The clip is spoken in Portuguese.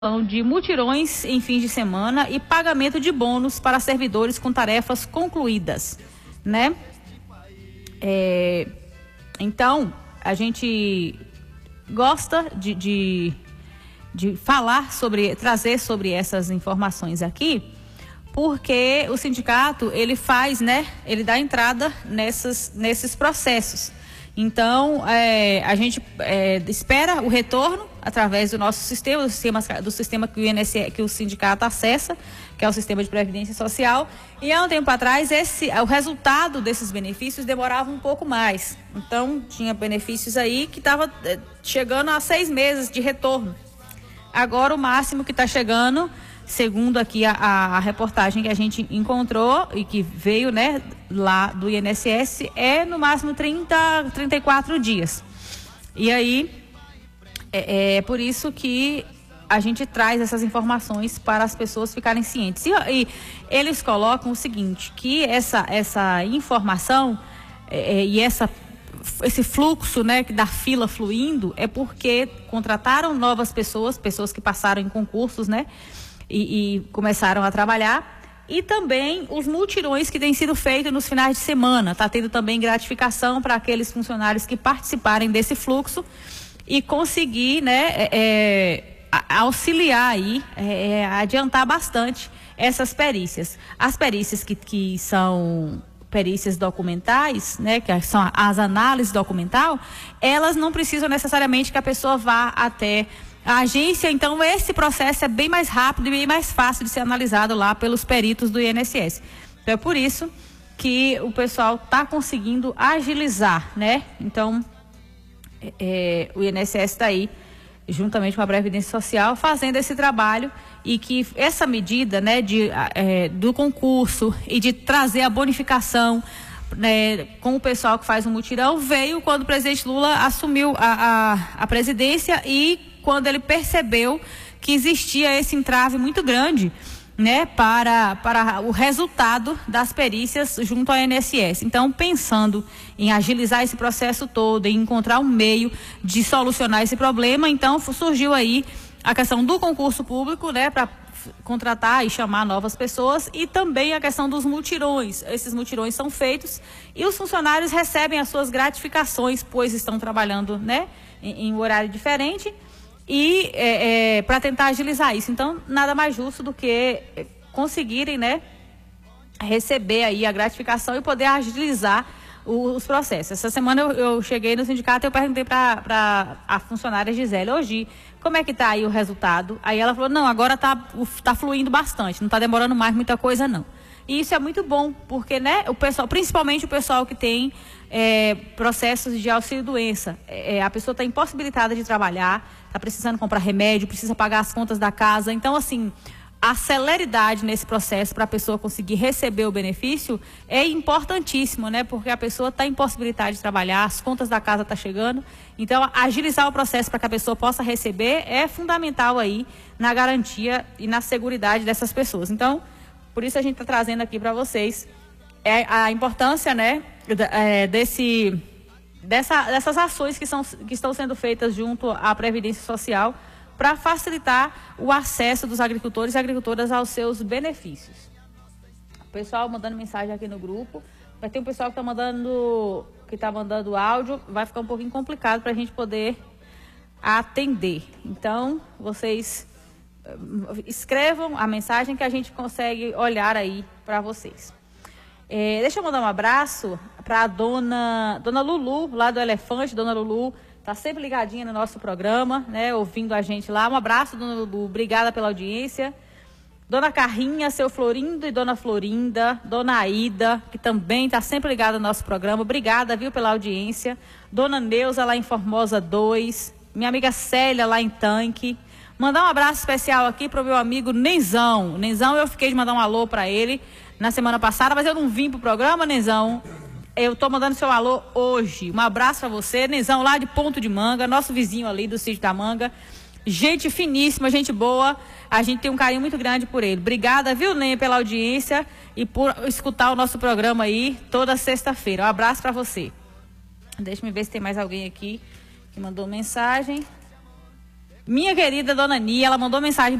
de mutirões em fins de semana e pagamento de bônus para servidores com tarefas concluídas, né? Então, a gente gosta de falar trazer sobre essas informações aqui, porque o sindicato, ele faz, né? Ele dá entrada nesses processos. Então, a gente espera o retorno através do nosso sistema, do sistema que o INSS, que o sindicato acessa, que é o sistema de previdência social. E há um tempo atrás, o resultado desses benefícios demorava um pouco mais. Então, tinha benefícios aí que estava chegando a 6 meses de retorno. Agora, o máximo que está chegando, segundo aqui a reportagem que a gente encontrou e que veio, né, lá do INSS, é no máximo 34 dias. E aí, é por isso que a gente traz essas informações para as pessoas ficarem cientes. E eles colocam o seguinte, que essa informação e esse fluxo, né, da fila fluindo, é porque contrataram novas pessoas que passaram em concursos, né, e começaram a trabalhar, e também os mutirões que têm sido feitos nos finais de semana. Está tendo também gratificação para aqueles funcionários que participarem desse fluxo e conseguir, né, auxiliar aí, adiantar bastante essas perícias. As perícias que são perícias documentais, né, que são as análises documental, elas não precisam necessariamente que a pessoa vá até a agência. Então esse processo é bem mais rápido e bem mais fácil de ser analisado lá pelos peritos do INSS. Então é por isso que o pessoal está conseguindo agilizar, né? Então o INSS está aí, juntamente com a Previdência Social, fazendo esse trabalho, e que essa medida, né, do concurso e de trazer a bonificação, né, com o pessoal que faz o mutirão, veio quando o presidente Lula assumiu a presidência, e quando ele percebeu que existia esse entrave muito grande, né, para o resultado das perícias junto ao INSS. Então, pensando em agilizar esse processo todo, em encontrar um meio de solucionar esse problema, então surgiu aí a questão do concurso público, né, para contratar e chamar novas pessoas, e também a questão dos mutirões. Esses mutirões são feitos e os funcionários recebem as suas gratificações, pois estão trabalhando, né, em um horário diferente, e para tentar agilizar isso. Então, nada mais justo do que conseguirem, né, receber aí a gratificação e poder agilizar os processos. Essa semana eu cheguei no sindicato e eu perguntei para a funcionária Gisele: hoje, como é que está aí o resultado? Aí ela falou: não, agora tá fluindo bastante, não está demorando mais muita coisa não. E isso é muito bom, porque, né, o pessoal, principalmente o pessoal que tem processos de auxílio-doença, a pessoa está impossibilitada de trabalhar, está precisando comprar remédio, precisa pagar as contas da casa. Então, assim, a celeridade nesse processo para a pessoa conseguir receber o benefício é importantíssimo, né? Porque a pessoa está impossibilitada de trabalhar, as contas da casa estão chegando. Então, agilizar o processo para que a pessoa possa receber é fundamental aí na garantia e na seguridade dessas pessoas. Então, por isso a gente está trazendo aqui para vocês a importância, né, dessas ações que estão sendo feitas junto à Previdência Social para facilitar o acesso dos agricultores e agricultoras aos seus benefícios. O pessoal mandando mensagem aqui no grupo. Vai ter um pessoal que está mandando áudio, vai ficar um pouquinho complicado para a gente poder atender. Então, vocês escrevam a mensagem que a gente consegue olhar aí para vocês. Deixa eu mandar um abraço para a dona Lulu, lá do Elefante. Dona Lulu está sempre ligadinha no nosso programa, né, ouvindo a gente lá. Um abraço, dona Lulu, obrigada pela audiência. Dona Carrinha, seu Florindo e dona Florinda, dona Aida, que também está sempre ligada no nosso programa, obrigada, viu, pela audiência. Dona Neuza, lá em Formosa 2, minha amiga Célia, lá em Tanque. Mandar um abraço especial aqui para o meu amigo Nenzão. Nenzão, eu fiquei de mandar um alô para ele na semana passada, mas eu não vim pro programa, Nenzão. Eu tô mandando seu alô hoje. Um abraço para você, Nenzão, lá de Ponto de Manga, nosso vizinho ali do Sítio da Manga. Gente finíssima, gente boa. A gente tem um carinho muito grande por ele. Obrigada, viu, Nen, pela audiência e por escutar o nosso programa aí toda sexta-feira. Um abraço para você. Deixa eu ver se tem mais alguém aqui que mandou mensagem. Minha querida dona Nia, ela mandou mensagem